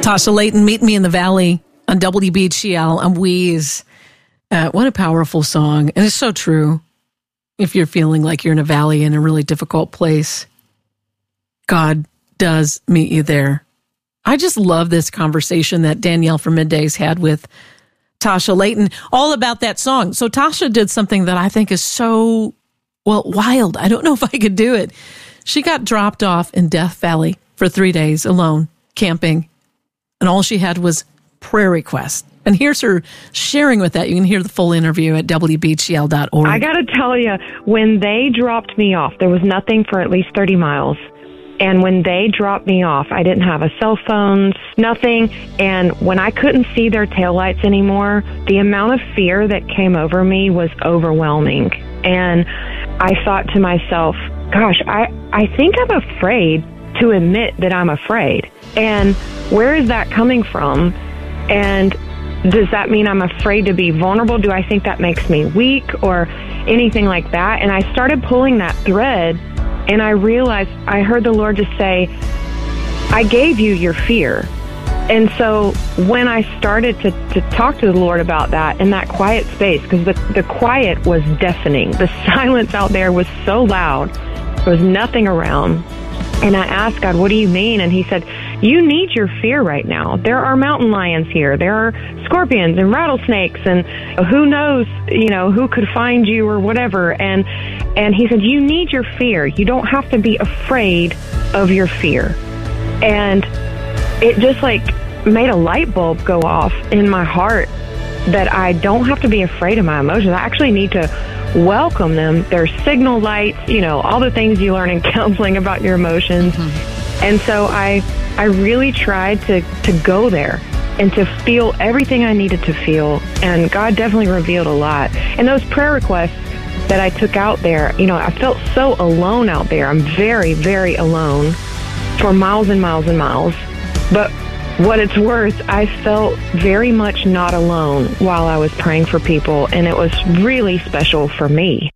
Tasha Layton, Meet Me in the Valley on WBGL and Wheeze. What a powerful song. And it's so true. If you're feeling like you're in a valley in a really difficult place, God does meet you there. I just love this conversation that Danielle from Middays had with Tasha Layton, all about that song. So Tasha did something that I think is so, wild. I don't know if I could do it. She got dropped off in Death Valley for 3 days alone, camping. And all she had was prayer requests. And here's her sharing with that. You can hear the full interview at WBGL.org. I got to tell you, when they dropped me off, there was nothing for at least 30 miles. And when they dropped me off, I didn't have a cell phone, nothing. And when I couldn't see their taillights anymore, the amount of fear that came over me was overwhelming. And I thought to myself, gosh, I think I'm afraid to admit that I'm afraid. And where is that coming from? And does that mean I'm afraid to be vulnerable? Do I think that makes me weak or anything like that? And I started pulling that thread, and I realized, I heard the Lord just say, I gave you your fear. And so when I started to talk to the Lord about that in that quiet space, because the quiet was deafening. The silence out there was so loud. There was nothing around. And I asked God, what do you mean? And he said, you need your fear right now. There are mountain lions here. There are scorpions and rattlesnakes, and who knows, who could find you or whatever. And he said, you need your fear. You don't have to be afraid of your fear. And it just made a light bulb go off in my heart that I don't have to be afraid of my emotions. I actually need to welcome them. There's signal lights, all the things you learn in counseling about your emotions. Mm-hmm. And so I really tried to go there and to feel everything I needed to feel. And God definitely revealed a lot. And those prayer requests that I took out there, I felt so alone out there. I'm very, very alone for miles and miles and miles. But what it's worth, I felt very much not alone while I was praying for people, and it was really special for me.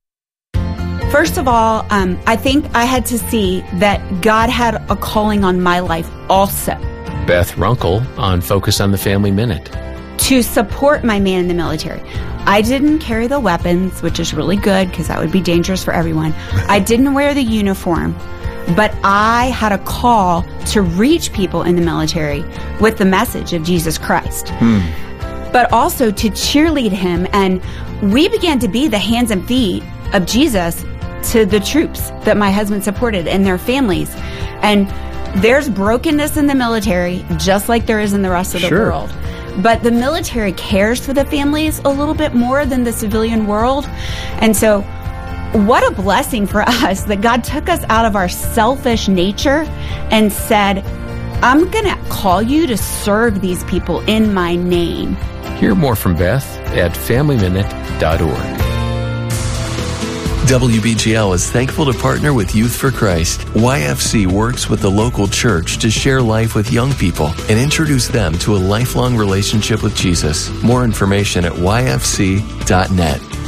First of all, I think I had to see that God had a calling on my life also. Beth Runkle on Focus on the Family Minute. To support my man in the military. I didn't carry the weapons, which is really good because that would be dangerous for everyone. I didn't wear the uniform. But I had a call to reach people in the military with the message of Jesus Christ. But also to cheerlead him. And we began to be the hands and feet of Jesus to the troops that my husband supported and their families. And there's brokenness in the military, just like there is in the rest of the world. But the military cares for the families a little bit more than the civilian world. And so what a blessing for us that God took us out of our selfish nature and said, I'm going to call you to serve these people in my name. Hear more from Beth at FamilyMinute.org. WBGL is thankful to partner with Youth for Christ. YFC works with the local church to share life with young people and introduce them to a lifelong relationship with Jesus. More information at yfc.net.